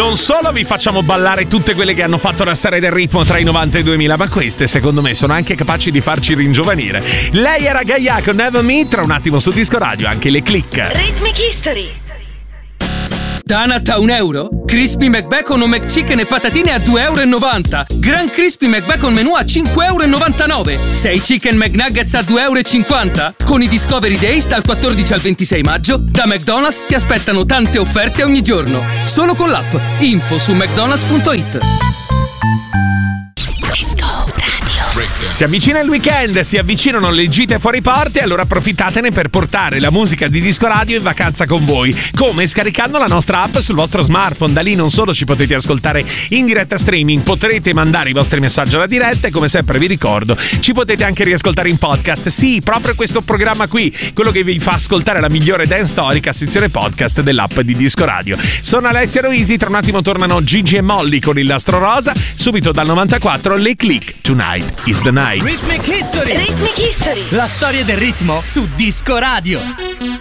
Non solo vi facciamo ballare tutte quelle che hanno fatto la storia del ritmo tra i 90 e i 2000, ma queste secondo me sono anche capaci di farci ringiovanire. Lei era Gaia con Never Me, tra un attimo su Disco Radio anche le click. Rhythmic History. Donut a €1? Crispy McBacon o McChicken e patatine a €2,90. Gran Crispy McBacon menù a €5,99. 6 Chicken McNuggets a €2,50. Con i Discovery Days dal 14 al 26 maggio, da McDonald's ti aspettano tante offerte ogni giorno. Solo con l'app. Info su mcdonalds.it. Si avvicina il weekend, si avvicinano le gite fuori porte, allora approfittatene per portare la musica di Disco Radio in vacanza con voi. Come? Scaricando la nostra app sul vostro smartphone. Da lì non solo ci potete ascoltare in diretta streaming, potrete mandare i vostri messaggi alla diretta e come sempre vi ricordo, ci potete anche riascoltare in podcast. Sì, proprio questo programma qui, quello che vi fa ascoltare la migliore dance storica, sezione podcast dell'app di Disco Radio. Sono Alessia Roisi, tra un attimo tornano Gigi e Molly con il Nastro Rosa, subito dal 94 le click. Tonight is the night. Rhythmic History. Rhythmic History. La storia del ritmo su Disco Radio.